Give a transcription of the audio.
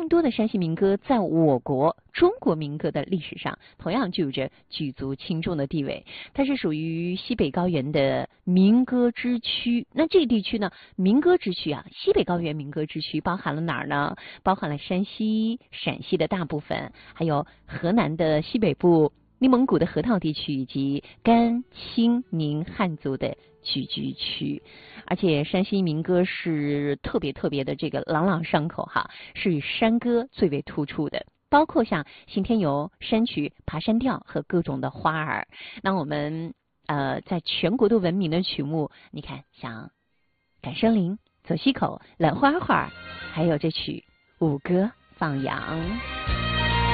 众多的山西民歌在我国中国民歌的历史上同样具有着举足轻重的地位。它是属于西北高原的民歌之区。那这个地区呢，民歌之区啊，西北高原民歌之区包含了哪儿呢？包含了山西、陕西的大部分，还有河南的西北部、内蒙古的河套地区以及甘、青、宁汉族的聚居区。而且山西民歌是特别的这个朗朗上口哈，是以山歌最为突出的，包括像信天游、山曲、爬山调和各种的花儿。那我们在全国都闻名的曲目，你看像赶山林、走西口、揽花花，还有这曲舞歌放羊。